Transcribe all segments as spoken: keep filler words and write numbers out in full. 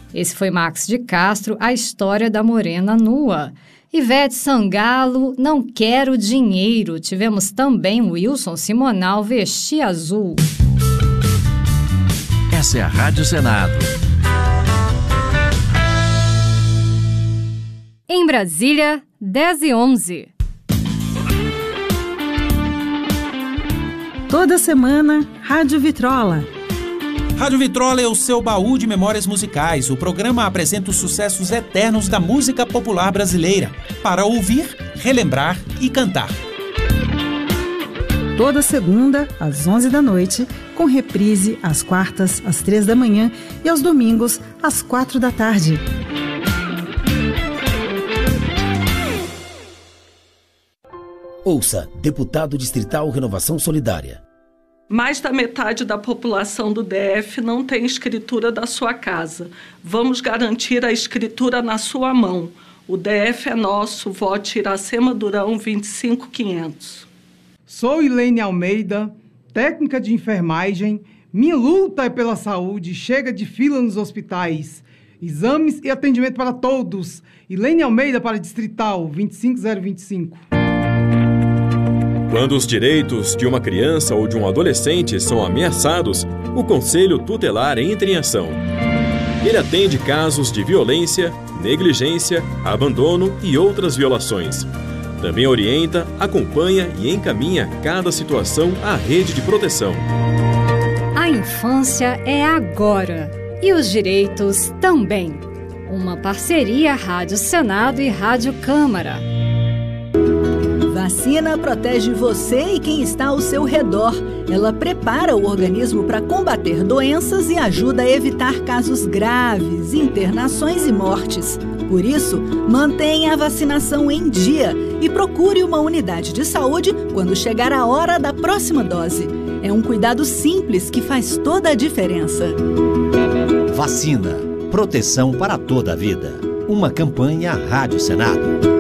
Esse foi Max de Castro, A História da Morena Nua. Ivete Sangalo, Não Quero Dinheiro. Tivemos também Wilson Simonal, Vestir Azul. Essa é a Rádio Senado. Em Brasília, dez e onze. Toda semana, Rádio Vitrola. Rádio Vitrola é o seu baú de memórias musicais. O programa apresenta os sucessos eternos da música popular brasileira, para ouvir, relembrar e cantar. Toda segunda, às onze da noite, com reprise às quartas, às três da manhã e aos domingos, às quatro da tarde. Ouça, Deputado Distrital Renovação Solidária. Mais da metade da população do D F não tem escritura da sua casa. Vamos garantir a escritura na sua mão. O D F é nosso. Vote Iracema Durão, vinte e cinco mil e quinhentos. Sou Ilene Almeida, técnica de enfermagem. Minha luta é pela saúde. Chega de fila nos hospitais. Exames e atendimento para todos. Ilene Almeida para Distrital, vinte e cinco mil e vinte e cinco. Quando os direitos de uma criança ou de um adolescente são ameaçados, o Conselho Tutelar entra em ação. Ele atende casos de violência, negligência, abandono e outras violações. Também orienta, acompanha e encaminha cada situação à rede de proteção. A infância é agora e os direitos também. Uma parceria Rádio Senado e Rádio Câmara. Vacina protege você e quem está ao seu redor. Ela prepara o organismo para combater doenças e ajuda a evitar casos graves, internações e mortes. Por isso, mantenha a vacinação em dia e procure uma unidade de saúde quando chegar a hora da próxima dose. É um cuidado simples que faz toda a diferença. Vacina. Proteção para toda a vida. Uma campanha Rádio Senado.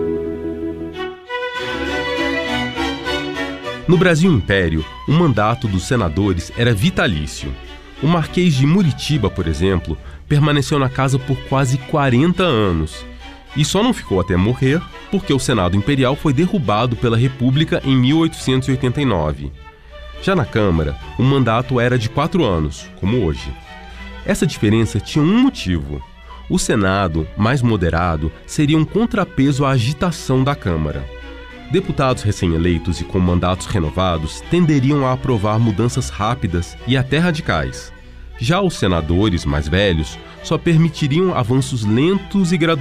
No Brasil Império, o mandato dos senadores era vitalício. O Marquês de Muritiba, por exemplo, permaneceu na casa por quase quarenta anos. E só não ficou até morrer porque o Senado Imperial foi derrubado pela República em mil oitocentos e oitenta e nove. Já na Câmara, o mandato era de quatro anos, como hoje. Essa diferença tinha um motivo. O Senado, mais moderado, seria um contrapeso à agitação da Câmara. Deputados recém-eleitos e com mandatos renovados tenderiam a aprovar mudanças rápidas e até radicais. Já os senadores mais velhos só permitiriam avanços lentos e graduais.